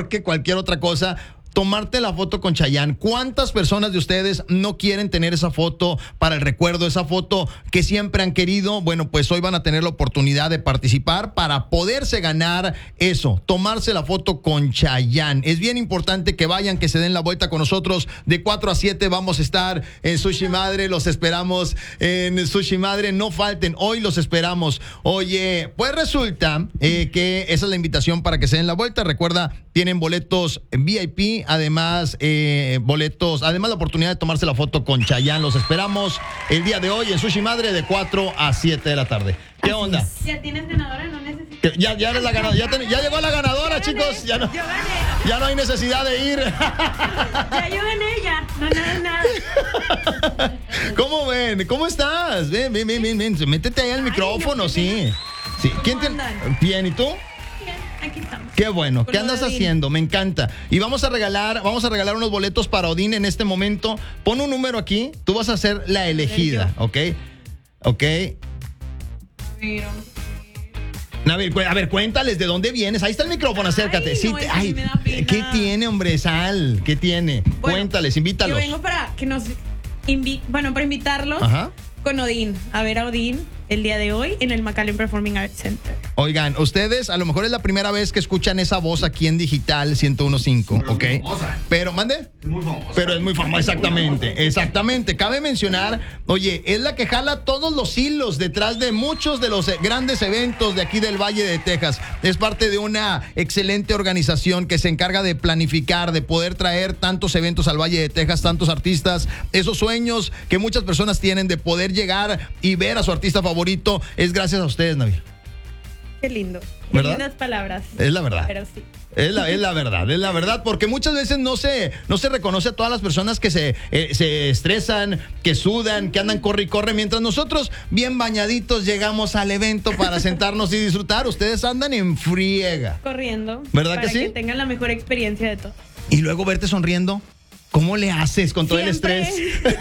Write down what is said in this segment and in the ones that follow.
mejor que cualquier otra cosa. Tomarte la foto con Chayanne. ¿Cuántas personas de ustedes no quieren tener esa foto para el recuerdo, esa foto que siempre han querido? Bueno, pues hoy van a tener la oportunidad de participar para poderse ganar eso, tomarse la foto con Chayanne. Es bien importante que vayan, que se den la vuelta con nosotros. De 4 a 7 vamos a estar en Sushi Madre. Los esperamos en Sushi Madre. No falten, hoy los esperamos. Oye, pues resulta que esa es la invitación para que se den la vuelta. Recuerda, tienen boletos VIP. Además, además la oportunidad de tomarse la foto con Chayanne. Los esperamos el día de hoy en Sushi Madre de 4 a 7 de la tarde. ¿Qué onda? Ya tienes ganadora, no necesitas. Ya eres la ganadora, ya llegó la ganadora, chicos. Ya no hay necesidad de ir. Ya yo gané, ya. No, nada. ¿Cómo ven? ¿Cómo estás? Ven. Métete ahí al micrófono, sí. ¿Quién te... Bien, ¿y tú? Aquí estamos. Qué bueno. ¿Qué andas haciendo? Me encanta. Y vamos a regalar unos boletos para Odín en este momento. Pon un número aquí. Tú vas a ser la elegida, ¿ok? A ver, cuéntales de dónde vienes. Ahí está el micrófono, acércate. Sí, me da pena. ¿Qué tiene, hombre? Sal. ¿Qué tiene? Bueno, cuéntales, invítalos. Yo vengo para que nos para invitarlos. Ajá. Con Odín, a ver a Odín el día de hoy en el McAllen Performing Arts Center. Oigan, ustedes a lo mejor es la primera vez que escuchan esa voz aquí en Digital 101.5, ¿ok? Pero, ¿mande? Es muy famosa. Pero es muy famosa, exactamente. Cabe mencionar, oye, es la que jala todos los hilos detrás de muchos de los grandes eventos de aquí del Valle de Texas. Es parte de una excelente organización que se encarga de planificar, de poder traer tantos eventos al Valle de Texas, tantos artistas, esos sueños que muchas personas tienen de poder llegar y ver a su artista favorito, es gracias a ustedes, Nabil. Qué lindo. Qué ¿Verdad? lindas palabras. Es la verdad. Pero sí. Es la verdad, porque muchas veces no se reconoce a todas las personas que se estresan, que sudan, que andan corre y corre, mientras nosotros bien bañaditos llegamos al evento para sentarnos y disfrutar. Ustedes andan en friega. Corriendo. ¿Verdad para que sí? que tengan la mejor experiencia de todo. Y luego verte sonriendo. ¿Cómo le haces con todo Siempre. el estrés?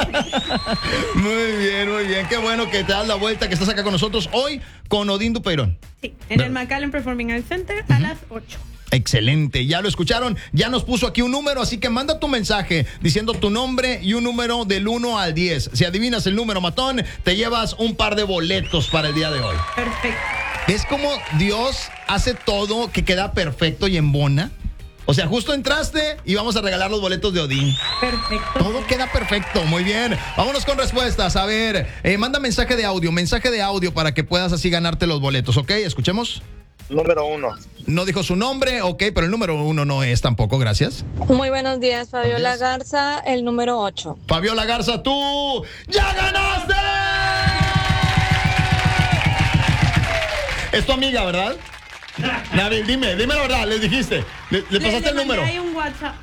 Muy bien. Qué bueno que te das la vuelta, que estás acá con nosotros hoy con Odín Dupeirón. Sí, en el McAllen Performing Arts Center a las 8. Excelente, ya lo escucharon, ya nos puso aquí un número, así que manda tu mensaje diciendo tu nombre y un número del 1 al 10. Si adivinas el número, matón, te llevas un par de boletos para el día de hoy. Perfecto. ¿Ves cómo Dios hace todo que queda perfecto y embona? O sea, justo entraste y vamos a regalar los boletos de Odín. Perfecto. Todo queda perfecto, muy bien. Vámonos con respuestas. A ver, manda mensaje de audio para que puedas así ganarte los boletos, ¿ok? Escuchemos. Número 1. No dijo su nombre, ok, pero el número 1 no es tampoco, gracias. Muy buenos días, Fabiola Garza, el número 8. Fabiola Garza, tú ya ganaste. Es tu amiga, ¿verdad? Nabil, dime la verdad, les dijiste. Le pasaste el número. Hay un WhatsApp.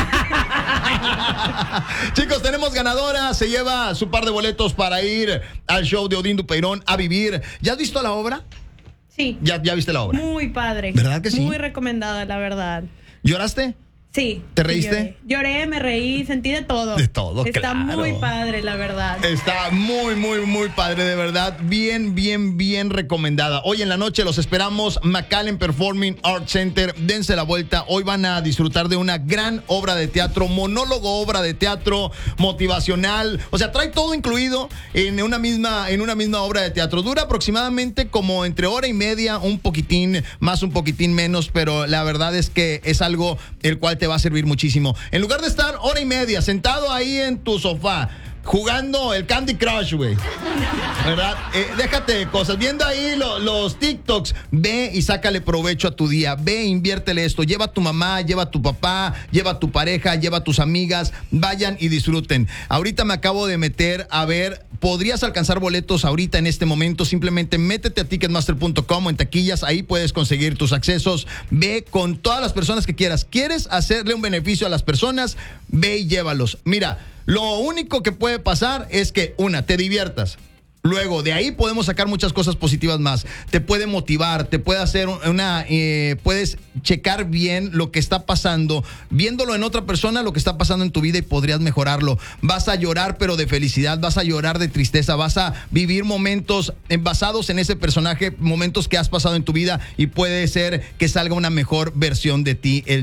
Chicos, tenemos ganadora. Se lleva su par de boletos para ir al show de Odín Dupeirón a vivir. ¿Ya has visto la obra? Sí. ¿Ya viste la obra? Muy padre. ¿Verdad que sí? Muy recomendada, la verdad. ¿Lloraste? Sí. ¿Te reíste? Lloré, me reí, sentí de todo. De todo, Está claro. muy padre, la verdad. Está muy padre, de verdad. Bien recomendada. Hoy en la noche los esperamos. McAllen Performing Arts Center. Dense la vuelta. Hoy van a disfrutar de una gran obra de teatro, monólogo, obra de teatro, motivacional. O sea, trae todo incluido en una misma obra de teatro. Dura aproximadamente como entre hora y media, un poquitín más, un poquitín menos, pero la verdad es que es algo el cual te va a servir muchísimo. En lugar de estar hora y media sentado ahí en tu sofá jugando el Candy Crush, güey, ¿verdad? Déjate de cosas. Viendo ahí los TikToks, ve y sácale provecho a tu día. Ve, inviértele esto. Lleva a tu mamá, lleva a tu papá, lleva a tu pareja, lleva a tus amigas. Vayan y disfruten. Ahorita me acabo de meter a ver, podrías alcanzar boletos ahorita en este momento. Simplemente métete a ticketmaster.com o en taquillas. Ahí puedes conseguir tus accesos. Ve con todas las personas que quieras. ¿Quieres hacerle un beneficio a las personas? Ve y llévalos. Mira, lo único que puede pasar es que, te diviertas. Luego, de ahí podemos sacar muchas cosas positivas más. Te puede motivar, te puede hacer puedes checar bien lo que está pasando, viéndolo en otra persona, lo que está pasando en tu vida y podrías mejorarlo. Vas a llorar, pero de felicidad, vas a llorar de tristeza, vas a vivir momentos basados en ese personaje, momentos que has pasado en tu vida y puede ser que salga una mejor versión de ti